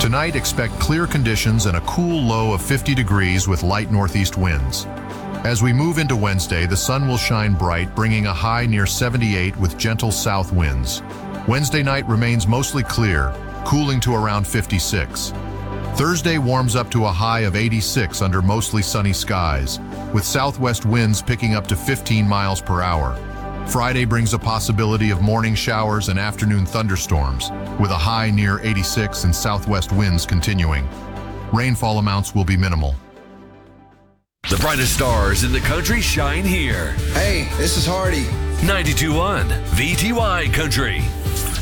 Tonight, expect clear conditions and a cool low of 50 degrees with light northeast winds. As we move into Wednesday, the sun will shine bright, bringing a high near 78 with gentle south winds. Wednesday night remains mostly clear, cooling to around 56. Thursday warms up to a high of 86 under mostly sunny skies, with southwest winds picking up to 15 miles per hour. Friday brings a possibility of morning showers and afternoon thunderstorms, with a high near 86 and southwest winds continuing. Rainfall amounts will be minimal. The brightest stars in the country shine here. Hey, this is Hardy. 92.1 VTY Country.